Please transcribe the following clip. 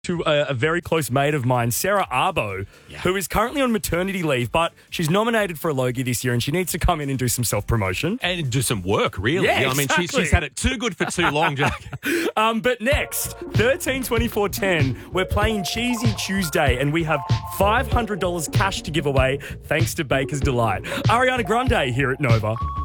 to a very close mate of mine, Sarah Arbo, who is currently on maternity leave, but she's nominated for a Logie this year and she needs to come in and do some self-promotion. And do some work, really. Yeah, I mean, exactly. she's had it too good for too long, Jack. But next, 13, 24, 10, we're playing Cheesy Tuesday and we have $500 cash to give away thanks to Baker's Delight. Ariana Grande here at Nova.